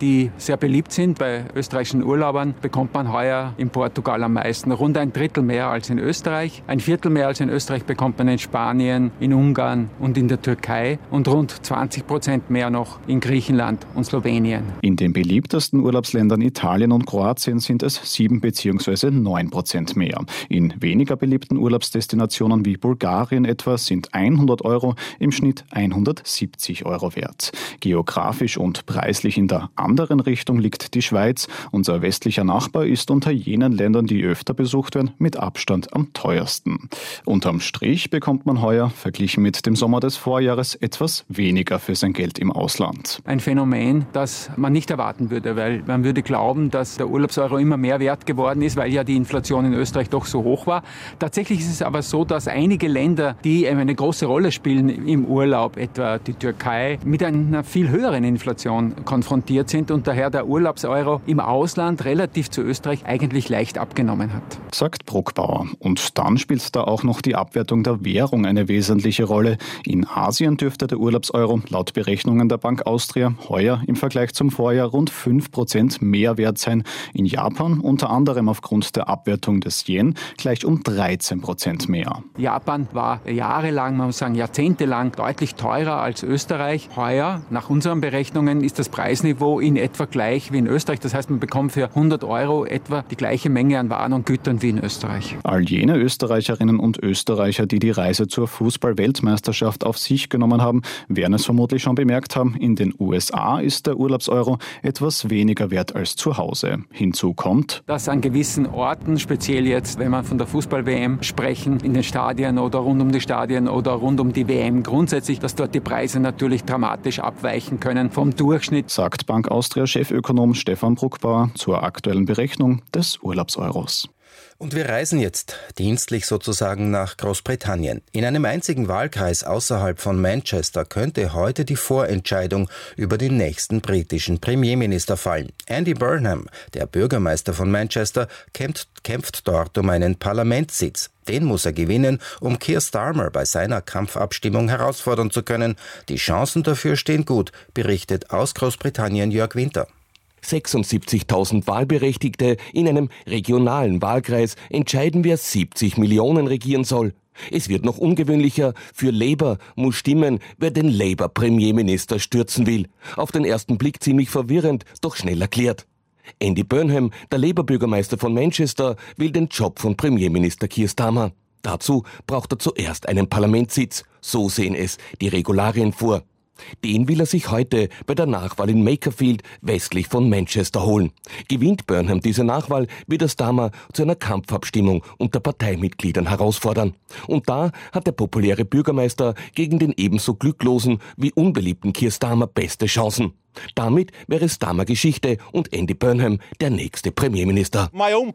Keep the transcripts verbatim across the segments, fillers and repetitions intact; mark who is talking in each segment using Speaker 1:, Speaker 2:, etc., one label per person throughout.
Speaker 1: die sehr beliebt sind bei österreichischen Urlaubern, bekommt man heuer in Portugal am meisten. Rund ein Drittel mehr als in Österreich. Ein Viertel mehr als in Österreich bekommt man in Spanien, in Ungarn und in der Türkei und rund zwanzig Prozent mehr noch in Griechenland und Slowenien.
Speaker 2: In den beliebtesten Urlaubsländern Italien und Kroatien sind es sieben bzw. neun Prozent mehr. In weniger beliebten Urlaubsdestinationen wie Bulgarien etwa sind hundert Euro im Schnitt hundertsiebzig Euro wert. Geografisch und preislich in der anderen Richtung liegt die Schweiz. Unser westlicher Nachbar ist unter jenen Ländern, die öfter besucht werden, mit Abstand am teuersten. Unterm Strich bekommt man heuer, verglichen mit dem Sommer des Vorjahres, etwas weniger für sein Geld im Ausland.
Speaker 1: Ein Phänomen, das man nicht erwarten würde, weil man würde glauben, dass der Urlaubseuro immer mehr wert geworden ist, weil ja die Inflation in Österreich doch so hoch war. Tatsächlich ist es aber so, dass einige Länder, die eine große Rolle spielen im Urlaub, etwa die Türkei, mit einer viel höheren Inflation konfrontiert sind und daher der Urlaubseuro im Ausland relativ zu Österreich eigentlich leicht abgenommen hat.
Speaker 2: Sagt Bruckbauer. Und dann spielt da auch noch die Abwertung der Währung eine wesentliche Rolle. In Asien dürfte der Urlaubseuro laut Berechnungen der Bank Austria heuer im Vergleich zum Vorjahr rund fünf Prozent mehr wert sein. In Japan unter anderem aufgrund der Abwertung des Yen gleich um dreizehn Prozent mehr.
Speaker 1: Japan war jahrelang, man muss sagen jahrzehntelang, deutlich teurer als Österreich. Heuer, nach unseren Berechnungen, ist das Preisniveau in etwa gleich wie in Österreich. Das heißt, man bekommt für hundert Euro etwa die gleiche Menge an Waren und Gütern wie in Österreich.
Speaker 2: All jene Österreicherinnen und Österreicher, die die Reise zur Fußball-Weltmeisterschaft auf sich genommen haben, werden es vermutlich schon bemerkt haben, in den U S A ist der Urlaubseuro etwas weniger wert als zu Hause. Hinzu kommt,
Speaker 1: dass an gewissen Orten, speziell jetzt, wenn man von der Fußball-W M sprechen, in den Stadien oder rund um die Stadien oder rund um die W M grundsätzlich, dass dort die Preise natürlich dramatisch abweichen können vom Durchschnitt.
Speaker 2: Sagt Bank Austria-Chefökonom Stefan Bruckbauer zur aktuellen Berechnung des Urlaubseuros.
Speaker 3: Und wir reisen jetzt dienstlich sozusagen nach Großbritannien. In einem einzigen Wahlkreis außerhalb von Manchester könnte heute die Vorentscheidung über den nächsten britischen Premierminister fallen. Andy Burnham, der Bürgermeister von Manchester, kämpft, kämpft dort um einen Parlamentssitz. Den muss er gewinnen, um Keir Starmer bei seiner Kampfabstimmung herausfordern zu können. Die Chancen dafür stehen gut, berichtet aus Großbritannien Jörg Winter.
Speaker 4: sechsundsiebzigtausend Wahlberechtigte in einem regionalen Wahlkreis entscheiden, wer siebzig Millionen regieren soll. Es wird noch ungewöhnlicher. Für Labour muss stimmen, wer den Labour-Premierminister stürzen will. Auf den ersten Blick ziemlich verwirrend, doch schnell erklärt. Andy Burnham, der Labour-Bürgermeister von Manchester, will den Job von Premierminister Keir Starmer. Dazu braucht er zuerst einen Parlamentssitz. So sehen es die Regularien vor. Den will er sich heute bei der Nachwahl in Makerfield westlich von Manchester holen. Gewinnt Burnham diese Nachwahl, wird er Starmer zu einer Kampfabstimmung unter Parteimitgliedern herausfordern. Und da hat der populäre Bürgermeister gegen den ebenso glücklosen wie unbeliebten Keir Starmer beste Chancen. Damit wäre Starmer Geschichte und Andy Burnham der nächste Premierminister.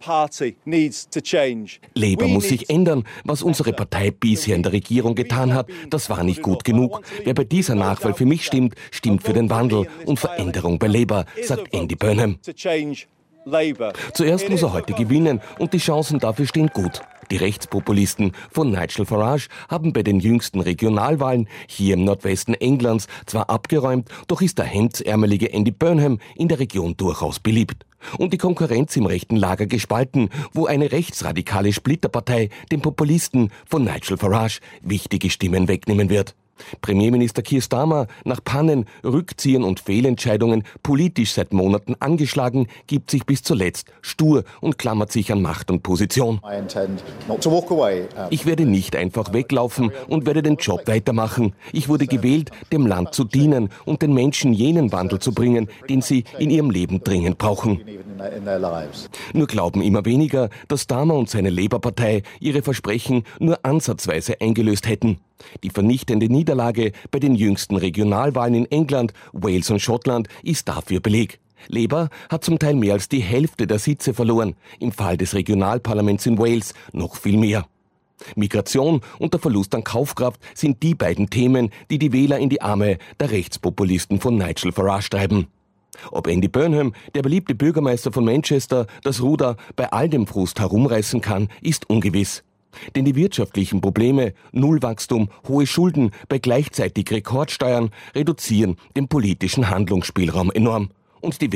Speaker 4: Labour muss sich ändern. Was unsere Partei bisher in der Regierung getan hat, das war nicht gut genug. Wer bei dieser Nachwahl für mich stimmt, stimmt für den Wandel und Veränderung bei Labour, sagt Andy Burnham. Zuerst muss er heute gewinnen und die Chancen dafür stehen gut. Die Rechtspopulisten von Nigel Farage haben bei den jüngsten Regionalwahlen hier im Nordwesten Englands zwar abgeräumt, doch ist der hemdsärmelige Andy Burnham in der Region durchaus beliebt. Und die Konkurrenz im rechten Lager gespalten, wo eine rechtsradikale Splitterpartei den Populisten von Nigel Farage wichtige Stimmen wegnehmen wird. Premierminister Keir Starmer, nach Pannen, Rückziehen und Fehlentscheidungen politisch seit Monaten angeschlagen, gibt sich bis zuletzt stur und klammert sich an Macht und Position. Ich werde nicht einfach weglaufen und werde den Job weitermachen. Ich wurde gewählt, dem Land zu dienen und den Menschen jenen Wandel zu bringen, den sie in ihrem Leben dringend brauchen. Nur glauben immer weniger, dass Starmer und seine Labour-Partei ihre Versprechen nur ansatzweise eingelöst hätten. Die vernichtende Niederlage bei den jüngsten Regionalwahlen in England, Wales und Schottland ist dafür Beleg. Labour hat zum Teil mehr als die Hälfte der Sitze verloren, im Fall des Regionalparlaments in Wales noch viel mehr. Migration und der Verlust an Kaufkraft sind die beiden Themen, die die Wähler in die Arme der Rechtspopulisten von Nigel Farage treiben. Ob Andy Burnham, der beliebte Bürgermeister von Manchester, das Ruder bei all dem Frust herumreißen kann, ist ungewiss. Denn die wirtschaftlichen Probleme, Nullwachstum, hohe Schulden bei gleichzeitig Rekordsteuern reduzieren den politischen Handlungsspielraum enorm. Und die